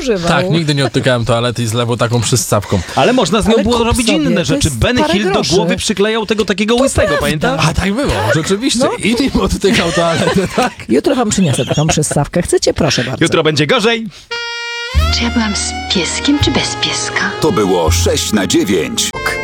używał. Tak, nigdy nie odtykałem toalety i zlewu taką przystawką. Ale można z nią Ale było kup robić sobie, inne to rzeczy. jest Ben parę Hill do groszy. głowy przyklejał tego takiego łysego, pamiętasz? A tak było, rzeczywiście. I nim odtykał toaletę, tak? Jutro wam przyniosę taką przystawkę. Chcecie? Proszę bardzo. Jutro będzie gorzej. Czy ja byłam z pieskiem, czy bez pieska? To było 6 na 9.